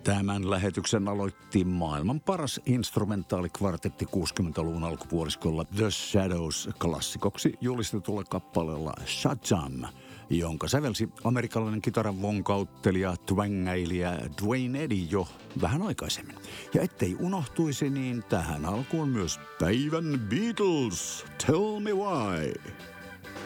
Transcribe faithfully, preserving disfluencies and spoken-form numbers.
Tämän lähetyksen aloitti maailman paras instrumentaalikvartetti kuusikymmentäluvun alkupuoliskolla The Shadows-klassikoksi julistetulla kappaleella Shazam, jonka sävelsi amerikkalainen kitaran vonkauttelija, twangäilijä Duane Eddy jo vähän aikaisemmin. Ja ettei unohtuisi, niin tähän alkuun myös päivän Beatles, Tell Me Why.